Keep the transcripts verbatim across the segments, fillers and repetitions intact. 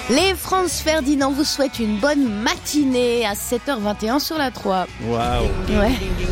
Les France Ferdinand vous souhaitent une bonne matinée à sept heures vingt et un sur la trois. Waouh. Ouais.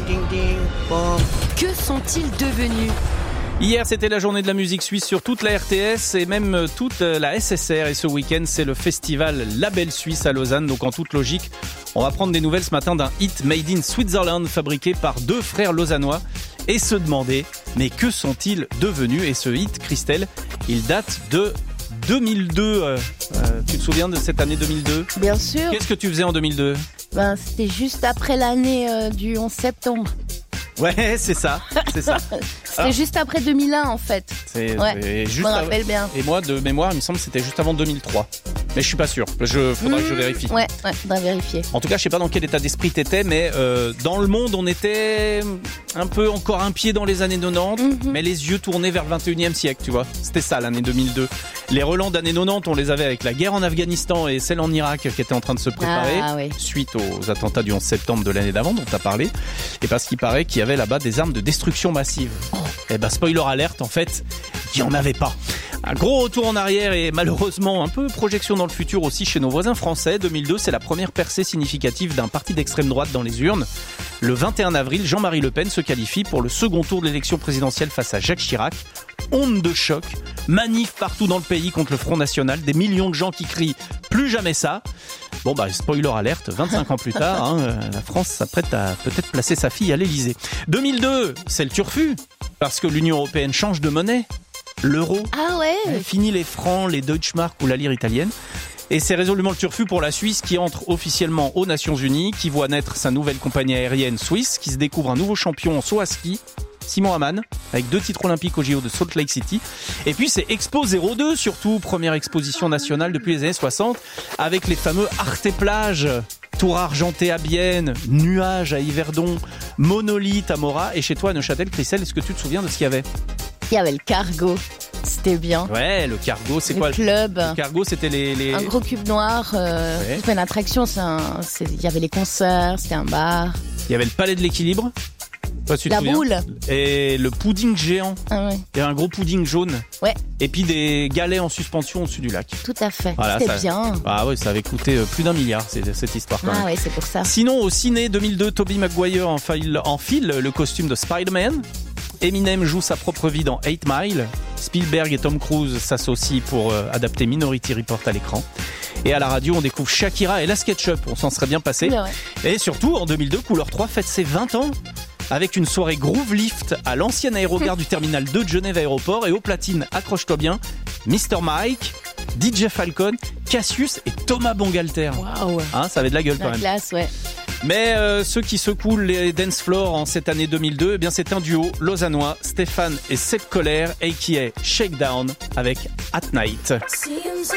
Que sont-ils devenus ? Hier, c'était la journée de la musique suisse sur toute la R T S et même toute la S S R. Et ce week-end, c'est le festival Label Suisse à Lausanne. Donc en toute logique, on va prendre des nouvelles ce matin d'un hit made in Switzerland fabriqué par deux frères lausannois et se demander, mais que sont-ils devenus ? Et ce hit, Christelle, il date de deux mille deux. Euh, euh, tu te souviens de cette année deux mille deux ? Bien sûr. Qu'est-ce que tu faisais en deux mille deux ? Ben, c'était juste après l'année euh, du onze septembre. Ouais, c'est ça, c'est ça. C'était Alors, juste après deux mille un en fait. C'est, Ouais, c'est juste je me av- rappelle bien. Et moi, de mémoire, il me semble que c'était juste avant deux mille trois. Mais je suis pas sûr. Je faudra que je vérifie. Ouais, ouais, faudra vérifier. En tout cas, je sais pas dans quel état d'esprit t'étais, mais euh, dans le monde, on était un peu encore un pied dans les années quatre-vingt-dix, Mhm. mais les yeux tournés vers le vingt et unième siècle, tu vois. C'était ça, l'année deux mille deux. Les relents d'années quatre-vingt-dix, on les avait avec la guerre en Afghanistan et celle en Irak qui était en train de se préparer, Ah, oui. suite aux attentats du onze septembre de l'année d'avant dont tu as parlé. Et parce qu'il paraît qu'il y avait là-bas des armes de destruction massive. Et ben, spoiler alerte, en fait, il n'y en avait pas. Un gros retour en arrière et malheureusement un peu projection dans le futur aussi chez nos voisins français. deux mille deux, c'est la première percée significative d'un parti d'extrême droite dans les urnes. Le vingt et un avril, Jean-Marie Le Pen se qualifie pour le second tour de l'élection présidentielle face à Jacques Chirac. Onde de choc, manif partout dans le pays contre le Front National, des millions de gens qui crient « plus jamais ça ». Bon bah spoiler alerte, vingt-cinq ans plus tard, hein, euh, la France s'apprête à peut-être placer sa fille à l'Elysée. deux mille deux, c'est le turfu, parce que l'Union européenne change de monnaie. L'euro. Ah ouais. Fini les francs, les Deutschmark ou la lire italienne. Et c'est résolument le turfu pour la Suisse qui entre officiellement aux Nations Unies, qui voit naître sa nouvelle compagnie aérienne suisse, qui se découvre un nouveau champion en saut à ski, Simon Hamann, avec deux titres olympiques au J O de Salt Lake City. Et puis c'est Expo zéro deux, surtout, première exposition nationale depuis les années soixante, avec les fameux Arte Plage, Tour Argenté à Bienne, Nuages à Yverdon, Monolithe à Morat. Et chez toi à Neuchâtel, Christelle, est-ce que tu te souviens de ce qu'il y avait ? Il y avait le cargo. C'était bien. Ouais, le cargo, c'est le quoi club. Le cargo, c'était les... les... Un gros cube noir. Euh, Ouais. C'était une attraction. C'est un, c'est, il y avait les concerts. C'était un bar. Il y avait le palais de l'équilibre. Toi, tu te La souviens ? boule. Et le pudding géant. Ah ouais. Il y avait un gros pudding jaune. Ouais, Et puis des galets en suspension au-dessus du lac. tout à fait. Voilà, C'était ça- bien. Ah ouais, ça avait coûté euh, plus d'un milliard, c'est- cette histoire quand même. Ah ouais, c'est pour ça. Sinon, au ciné deux mille deux, Tobey Maguire enfile, enfile le costume de Spider-Man. Eminem joue sa propre vie dans eight mile. Spielberg et Tom Cruise s'associent pour euh, adapter Minority Report à l'écran. Et à la radio, on découvre Shakira et la SketchUp. On s'en serait bien passé. Ouais, ouais. Et surtout, en deux mille deux, Couleur trois fête ses vingt ans. Avec une soirée Groove Lift à l'ancienne aérogare du terminal deux de Genève Aéroport. Et au platine, accroche-toi bien, mister Mike, D J Falcon, Cassius et Thomas Bangalter. Waouh. Hein, ça avait de la gueule quand La même. classe, ouais. Mais euh, ceux qui secouent les dance floors en cette année deux mille deux, eh bien c'est un duo lausannois, Stéphane et Seb Koller, aka Shakedown avec At Night.